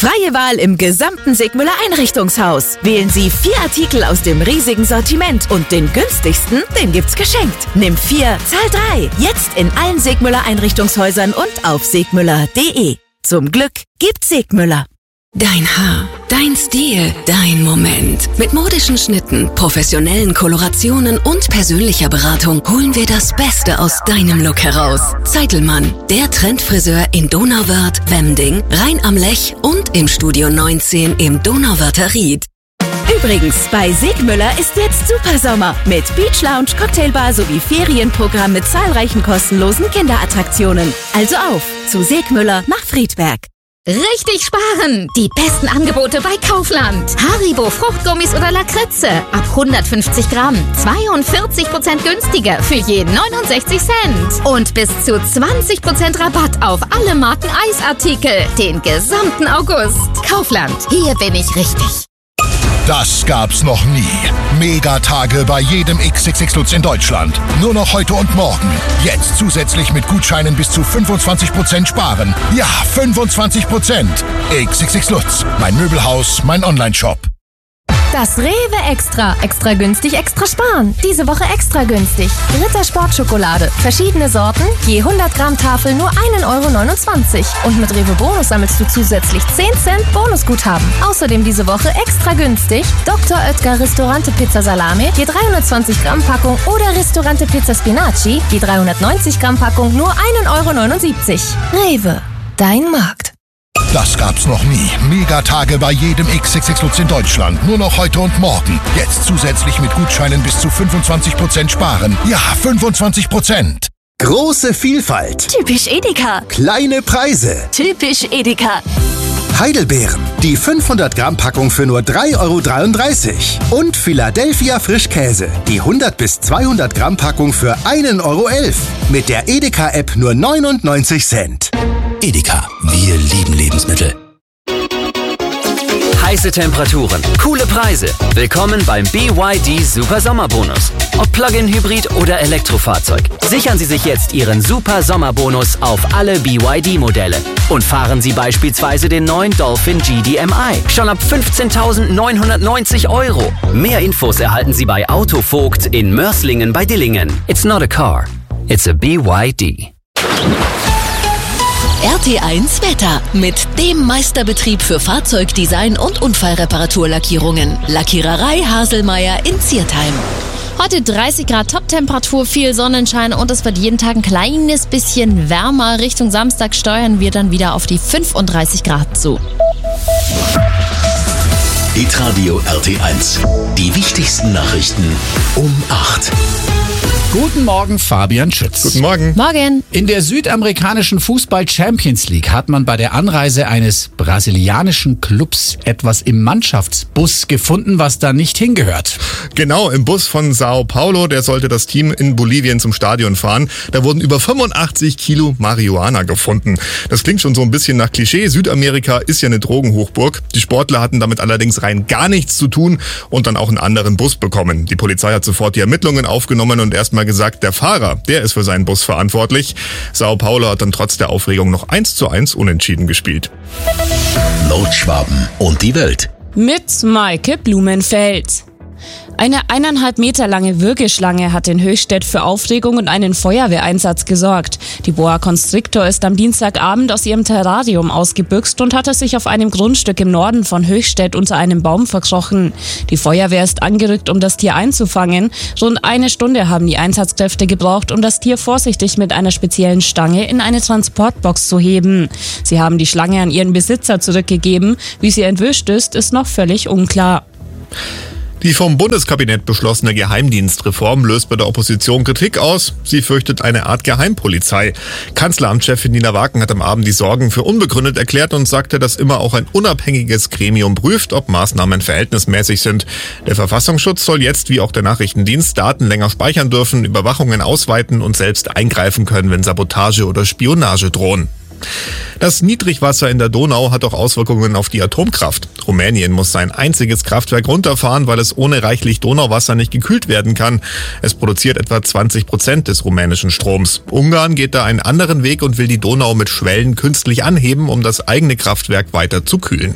Freie Wahl im gesamten Sigmüller Einrichtungshaus. Wählen Sie 4 Artikel aus dem riesigen Sortiment und den günstigsten, den gibt's geschenkt. Nimm 4, zahl 3. Jetzt in allen Sigmüller Einrichtungshäusern und auf sigmüller.de. Zum Glück gibt's Sigmüller. Dein Haar, dein Stil, dein Moment. Mit modischen Schnitten, professionellen Kolorationen und persönlicher Beratung holen wir das Beste aus deinem Look heraus. Zeitelmann, der Trendfriseur in Donauwörth, Wemding, Rhein am Lech und im Studio 19 im Donauwörther Ried. Übrigens, bei Sigmüller ist jetzt Supersommer mit Beach Lounge, Cocktailbar sowie Ferienprogramm mit zahlreichen kostenlosen Kinderattraktionen. Also auf zu Sigmüller nach Friedberg. Richtig sparen! Die besten Angebote bei Kaufland. Haribo, Fruchtgummis oder Lakritze. Ab 150 Gramm. 42% günstiger für je 69 Cent. Und bis zu 20% Rabatt auf alle Marken Eisartikel. Den gesamten August. Kaufland. Hier bin ich richtig. Das gab's noch nie. Megatage bei jedem XXX Lutz in Deutschland. Nur noch heute und morgen. Jetzt zusätzlich mit Gutscheinen bis zu 25% sparen. Ja, 25%. XXX Lutz. Mein Möbelhaus, mein Onlineshop. Das Rewe Extra. Extra günstig, extra sparen. Diese Woche extra günstig. Ritter Sportschokolade. Verschiedene Sorten. Je 100 Gramm Tafel nur 1,29 €. Und mit Rewe Bonus sammelst du zusätzlich 10 Cent Bonusguthaben. Außerdem diese Woche extra günstig. Dr. Oetker Ristorante Pizza Salame. Je 320 Gramm Packung. Oder Ristorante Pizza Spinaci. Je 390 Gramm Packung nur 1,79 €. Rewe. Dein Markt. Das gab's noch nie. Megatage bei jedem XXX Lutz in Deutschland. Nur noch heute und morgen. Jetzt zusätzlich mit Gutscheinen bis zu 25% sparen. Ja, 25%. Große Vielfalt. Typisch Edeka. Kleine Preise. Typisch Edeka. Heidelbeeren. Die 500 Gramm Packung für nur 3,33 €. Und Philadelphia Frischkäse. Die 100 bis 200 Gramm Packung für 1,11 €. Mit der Edeka-App nur 99 Cent. Edeka, wir lieben Lebensmittel. Heiße Temperaturen, coole Preise. Willkommen beim BYD Super Sommerbonus. Ob Plug-in-Hybrid oder Elektrofahrzeug. Sichern Sie sich jetzt Ihren Super Sommerbonus auf alle BYD-Modelle. Und fahren Sie beispielsweise den neuen Dolphin GDMI. Schon ab 15.990 €. Mehr Infos erhalten Sie bei Autovogt in Mörslingen bei Dillingen. It's not a car, it's a BYD. RT1 Wetter mit dem Meisterbetrieb für Fahrzeugdesign und Unfallreparaturlackierungen. Lackiererei Haselmeier in Ziertheim. Heute 30 Grad Top-Temperatur, viel Sonnenschein und es wird jeden Tag ein kleines bisschen wärmer. Richtung Samstag steuern wir dann wieder auf die 35 Grad zu. Hitradio RT1. Die wichtigsten Nachrichten um 8. Guten Morgen, Fabian Schütz. Guten Morgen. Morgen. In der südamerikanischen Fußball-Champions League hat man bei der Anreise eines brasilianischen Clubs etwas im Mannschaftsbus gefunden, was da nicht hingehört. Genau, im Bus von Sao Paulo, der sollte das Team in Bolivien zum Stadion fahren. Da wurden über 85 Kilo Marihuana gefunden. Das klingt schon so ein bisschen nach Klischee. Südamerika ist ja eine Drogenhochburg. Die Sportler hatten damit allerdings rein gar nichts zu tun und dann auch einen anderen Bus bekommen. Die Polizei hat sofort die Ermittlungen aufgenommen und erstmal gesagt, der Fahrer, der ist für seinen Bus verantwortlich. Sao Paulo hat dann trotz der Aufregung noch 1:1 unentschieden gespielt. Nordschwaben und die Welt. Mit Maike Blumenfeld. Eine 1,5 Meter lange Würgeschlange hat in Höchstädt für Aufregung und einen Feuerwehreinsatz gesorgt. Die Boa Constrictor ist am Dienstagabend aus ihrem Terrarium ausgebüxt und hatte sich auf einem Grundstück im Norden von Höchstädt unter einem Baum verkrochen. Die Feuerwehr ist angerückt, um das Tier einzufangen. Rund 1 Stunde haben die Einsatzkräfte gebraucht, um das Tier vorsichtig mit einer speziellen Stange in eine Transportbox zu heben. Sie haben die Schlange an ihren Besitzer zurückgegeben. Wie sie entwischt ist noch völlig unklar. Die vom Bundeskabinett beschlossene Geheimdienstreform löst bei der Opposition Kritik aus. Sie fürchtet eine Art Geheimpolizei. Kanzleramtschefin Nina Wagen hat am Abend die Sorgen für unbegründet erklärt und sagte, dass immer auch ein unabhängiges Gremium prüft, ob Maßnahmen verhältnismäßig sind. Der Verfassungsschutz soll jetzt, wie auch der Nachrichtendienst, Daten länger speichern dürfen, Überwachungen ausweiten und selbst eingreifen können, wenn Sabotage oder Spionage drohen. Das Niedrigwasser in der Donau hat auch Auswirkungen auf die Atomkraft. Rumänien muss sein einziges Kraftwerk runterfahren, weil es ohne reichlich Donauwasser nicht gekühlt werden kann. Es produziert etwa 20% des rumänischen Stroms. Ungarn geht da einen anderen Weg und will die Donau mit Schwellen künstlich anheben, um das eigene Kraftwerk weiter zu kühlen.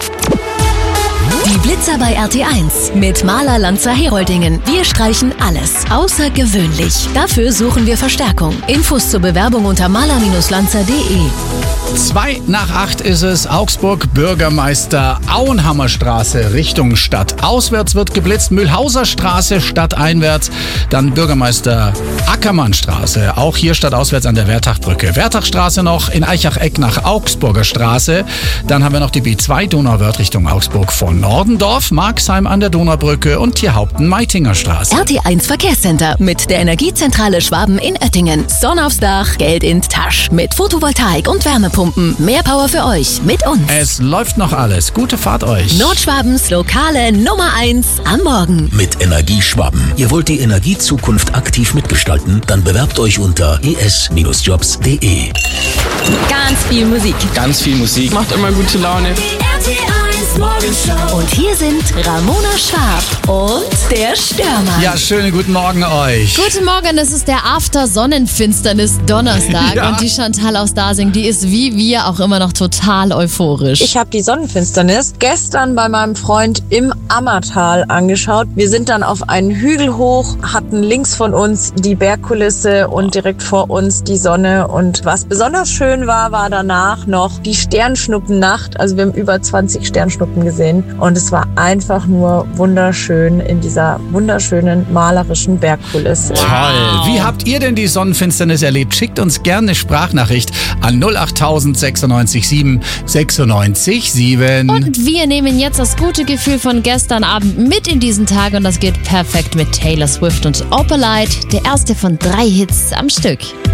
Die Blitzer bei RT1 mit Maler Lanzer Heroldingen. Wir streichen alles außergewöhnlich. Dafür suchen wir Verstärkung. Infos zur Bewerbung unter maler-lanzer.de. 7:02 ist es. Augsburg, Bürgermeister Auenhammerstraße Richtung Stadt. Auswärts wird geblitzt. Mühlhauser Straße stadteinwärts. Dann Bürgermeister Ackermannstraße. Auch hier stadtauswärts an der Wertachbrücke. Wertachstraße noch in Eichach-Eck nach Augsburger Straße. Dann haben wir noch die B2 Donauwörth Richtung Augsburg von Nordendorf, Marxheim an der Donaubrücke und Tierhaupten-Meitinger Straße. RT1 Verkehrscenter mit der Energiezentrale Schwaben in Oettingen. Sonne aufs Dach, Geld in die Tasche. Mit Photovoltaik und Wärmepumpen. Mehr Power für euch mit uns. Es läuft noch alles. Gute Fahrt euch. Nordschwabens lokale Nummer 1 am Morgen. Mit Energie Schwaben. Ihr wollt die Energiezukunft aktiv mitgestalten? Dann bewerbt euch unter es-jobs.de. Ganz viel Musik. Ganz viel Musik. Macht immer gute Laune. RT1 Morgenshow. Und hier sind Ramona Schwab und der Störmann. Ja, schönen guten Morgen euch. Guten Morgen, es ist der After-Sonnenfinsternis-Donnerstag Ja. und die Chantal aus Dasing, die ist wie wir auch immer noch total euphorisch. Ich habe die Sonnenfinsternis gestern bei meinem Freund im Ammertal angeschaut. Wir sind dann auf einen Hügel hoch, hatten links von uns die Bergkulisse und direkt vor uns die Sonne. Und was besonders schön war, war danach noch die Sternschnuppennacht. Also wir haben über 20 Sternschnuppen gesehen und es war einfach nur wunderschön in dieser wunderschönen malerischen Bergkulisse. Toll. Wie habt ihr denn die Sonnenfinsternis erlebt? Schickt uns gerne eine Sprachnachricht an 08000 96 7 96 7. Und wir nehmen jetzt das gute Gefühl von gestern Abend mit in diesen Tag und das geht perfekt mit Taylor Swift und Opalite, der erste von 3 Hits am Stück.